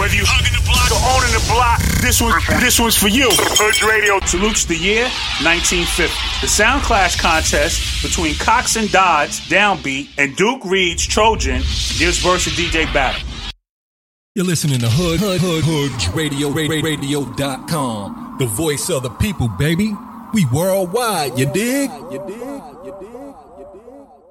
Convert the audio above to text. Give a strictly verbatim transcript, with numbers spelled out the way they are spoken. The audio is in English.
Whether you hugging the block or owning the block, this one, this one's for you. Hood Radio salutes the year nineteen fifty. The Sound Clash contest between Cox and Dodds, Downbeat, and Duke Reed's Trojan gives birth to D J Battle. You're listening to Hood, Hood, Hood, Hood Radio, radio dot com. The voice of the people, baby. We worldwide, you dig? You dig? You dig? You dig?